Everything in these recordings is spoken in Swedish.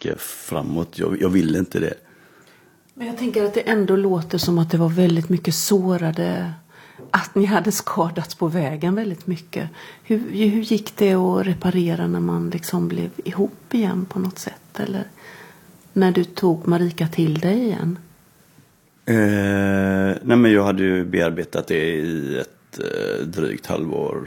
mycket framåt. Jag ville inte det. Men jag tänker att det ändå låter som att det var väldigt mycket sårade, att ni hade skadats på vägen väldigt mycket. Hur gick det att reparera när man liksom blev ihop igen på något sätt? Eller när du tog Marika till dig igen? Nej, men jag hade ju bearbetat det i ett drygt halvår.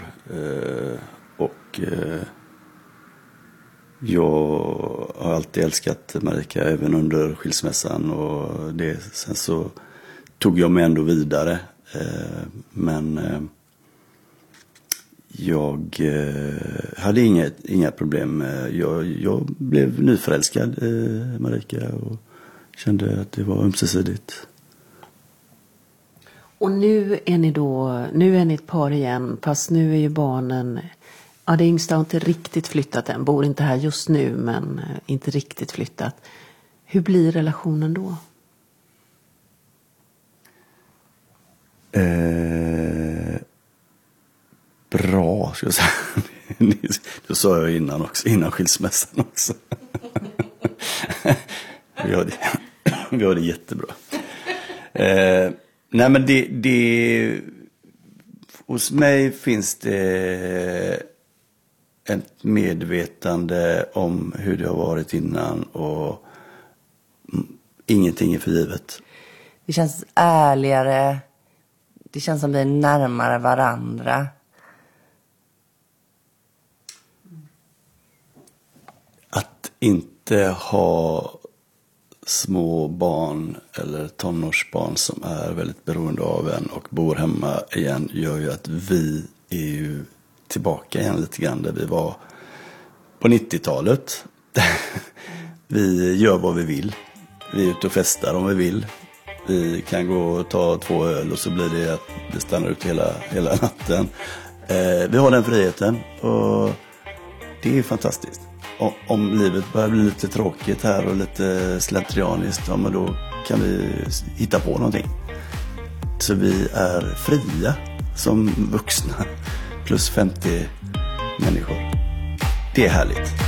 Jag har alltid älskat Marika även under skilsmässan, och sen så tog jag mig ändå vidare. Men jag hade inga problem. Jag blev nyförälskad i Marika och kände att det var ömsesidigt. Och nu är ni ett par igen, fast nu är ju barnen, ja, det yngsta har inte riktigt flyttat än, bor inte här just nu, men inte riktigt flyttat. Hur blir relationen då? Bra, ska jag säga. Det sa jag innan skilsmässan också. Vi har det jättebra. Nej, men det hos mig finns det ett medvetande om hur det har varit innan, och ingenting är för givet. Det känns ärligare. Det känns som vi är närmare varandra. Att inte ha små barn eller tonårsbarn som är väldigt beroende av en och bor hemma igen gör ju att vi är ju tillbaka igen lite grann där vi var på 90-talet. Vi gör vad vi vill. Vi är ute och festar om vi vill. Vi kan gå och ta 2 öl och så blir det att det stannar ut hela natten. Vi har den friheten, och det är fantastiskt. Om livet börjar bli lite tråkigt här och lite slentrianiskt, ja, men då kan vi hitta på någonting. Så vi är fria som vuxna plus 50 människor. Det är härligt.